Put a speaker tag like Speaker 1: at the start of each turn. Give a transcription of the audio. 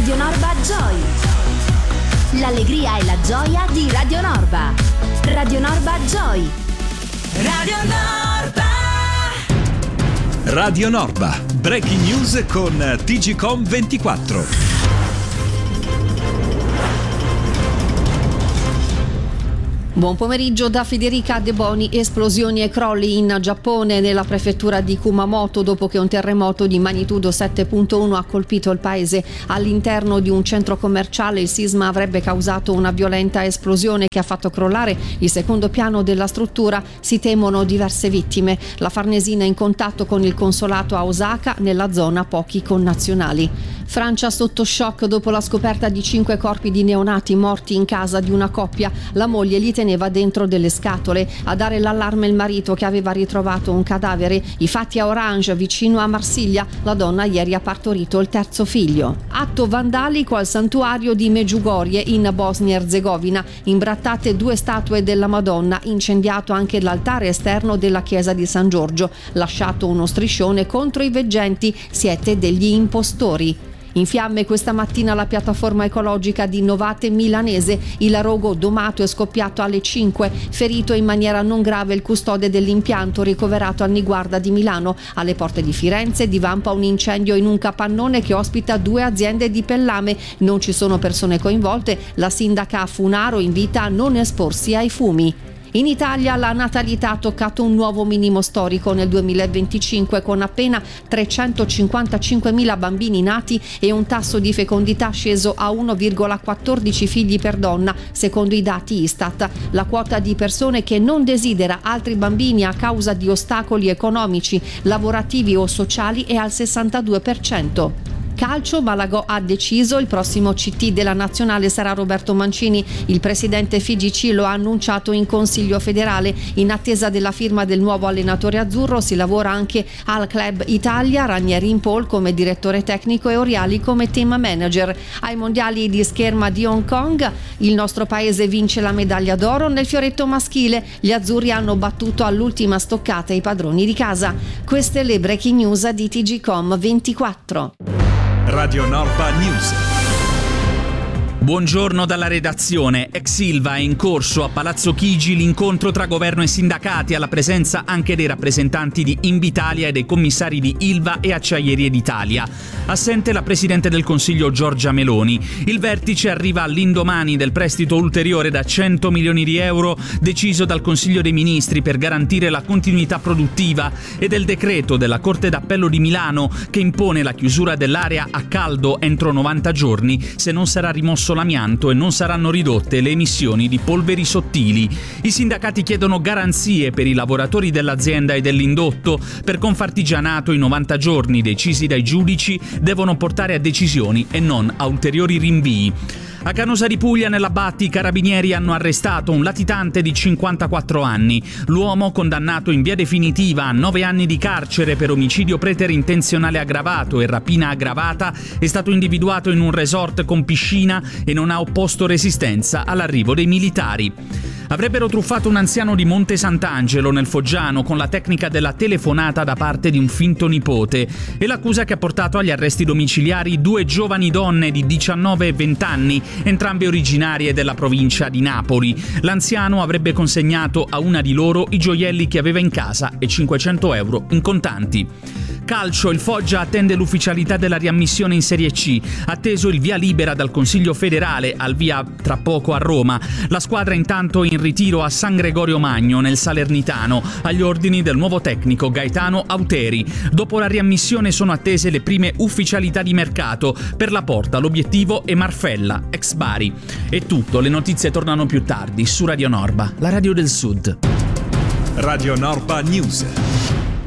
Speaker 1: Radio Norba Joy. L'allegria e la gioia di Radio Norba. Radio Norba Joy. Radio Norba.
Speaker 2: Radio Norba. Breaking news con TGcom 24.
Speaker 3: Buon pomeriggio da Federica De Boni. Esplosioni e crolli in Giappone, nella prefettura di Kumamoto, dopo che un terremoto di magnitudo 7.1 ha colpito il paese. All'interno di un centro commerciale il sisma avrebbe causato una violenta esplosione che ha fatto crollare il secondo piano della struttura. Si temono diverse vittime. La Farnesina è in contatto con il consolato a Osaka, nella zona pochi connazionali. Francia sotto shock dopo la scoperta di 5 corpi di neonati morti in casa di una coppia. La moglie li teneva dentro delle scatole. A dare l'allarme il marito, che aveva ritrovato un cadavere. I fatti a Orange, vicino a Marsiglia. La donna ieri ha partorito il terzo figlio. Atto vandalico al santuario di Medjugorje in Bosnia-Erzegovina. Imbrattate 2 statue della Madonna. Incendiato anche l'altare esterno della chiesa di San Giorgio. Lasciato uno striscione contro i veggenti: siete degli impostori. In fiamme questa mattina la piattaforma ecologica di Novate Milanese. Il rogo domato è scoppiato alle 5. Ferito in maniera non grave il custode dell'impianto, ricoverato al Niguarda di Milano. Alle porte di Firenze divampa un incendio in un capannone che ospita 2 aziende di pellame. Non ci sono persone coinvolte. La sindaca Funaro invita a non esporsi ai fumi. In Italia la natalità ha toccato un nuovo minimo storico nel 2025, con appena 355.000 bambini nati e un tasso di fecondità sceso a 1,14 figli per donna, secondo i dati Istat. La quota di persone che non desidera altri bambini a causa di ostacoli economici, lavorativi o sociali è al 62%. Calcio, Malagò ha deciso, il prossimo CT della nazionale sarà Roberto Mancini. Il presidente FIGC lo ha annunciato in Consiglio federale. In attesa della firma del nuovo allenatore azzurro si lavora anche al Club Italia, Ranieri in pole come direttore tecnico e Oriali come team manager. Ai mondiali di scherma di Hong Kong il nostro paese vince la medaglia d'oro nel fioretto maschile. Gli azzurri hanno battuto all'ultima stoccata i padroni di casa. Queste le breaking news di TGcom 24.
Speaker 2: Radio Norba News.
Speaker 4: Buongiorno dalla redazione. Ex Ilva è in corso a Palazzo Chigi l'incontro tra governo e sindacati, alla presenza anche dei rappresentanti di Invitalia e dei commissari di Ilva e Acciaierie d'Italia. Assente la Presidente del Consiglio Giorgia Meloni. Il vertice arriva all'indomani del prestito ulteriore da 100 milioni di euro deciso dal Consiglio dei Ministri per garantire la continuità produttiva e del decreto della Corte d'Appello di Milano che impone la chiusura dell'area a caldo entro 90 giorni se non sarà rimosso l'amianto e non saranno ridotte le emissioni di polveri sottili. I sindacati chiedono garanzie per i lavoratori dell'azienda e dell'indotto. Per Confartigianato i 90 giorni decisi dai giudici devono portare a decisioni e non a ulteriori rinvii. A Canosa di Puglia, nella Batti, i carabinieri hanno arrestato un latitante di 54 anni. L'uomo, condannato in via definitiva a 9 anni di carcere per omicidio preterintenzionale aggravato e rapina aggravata, è stato individuato in un resort con piscina e non ha opposto resistenza all'arrivo dei militari. Avrebbero truffato un anziano di Monte Sant'Angelo, nel Foggiano, con la tecnica della telefonata da parte di un finto nipote. E l'accusa che ha portato agli arresti domiciliari 2 giovani donne di 19 e 20 anni, entrambe originarie della provincia di Napoli. L'anziano avrebbe consegnato a una di loro i gioielli che aveva in casa e 500 euro in contanti. Calcio, il Foggia attende l'ufficialità della riammissione in Serie C, atteso il via libera dal Consiglio federale, al via tra poco a Roma. La squadra intanto in ritiro a San Gregorio Magno, nel Salernitano, agli ordini del nuovo tecnico Gaetano Auteri. Dopo la riammissione sono attese le prime ufficialità di mercato. Per la Porta l'obiettivo è Marfella, ex Bari. È tutto, le notizie tornano più tardi su Radio Norba, la radio del Sud.
Speaker 2: Radio Norba News.